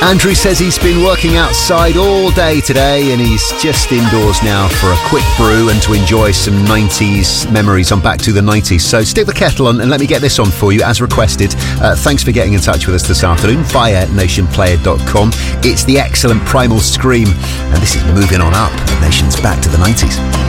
Andrew says he's been working outside all day today and he's just indoors now for a quick brew and to enjoy some 90s memories on Back to the 90s. So stick the kettle on and let me get this on for you as requested. Thanks for getting in touch with us this afternoon via nationplayer.com. It's the excellent Primal Scream and this is Moving On Up, Nation's Back to the 90s.